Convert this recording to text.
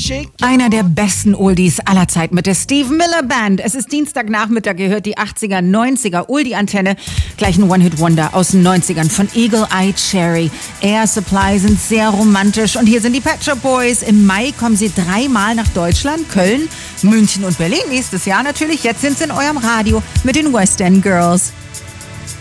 Einer der besten Oldies aller Zeit mit der Steve Miller Band. Es ist Dienstagnachmittag, ihr hört die 80er, 90er Oldie-Antenne. Gleich ein One-Hit-Wonder aus den 90ern von Eagle Eye Cherry. Air Supply sind sehr romantisch und hier sind die Pet Shop Boys. Im Mai kommen sie 3-mal nach Deutschland, Köln, München und Berlin nächstes Jahr natürlich. Jetzt sind sie in eurem Radio mit den West End Girls.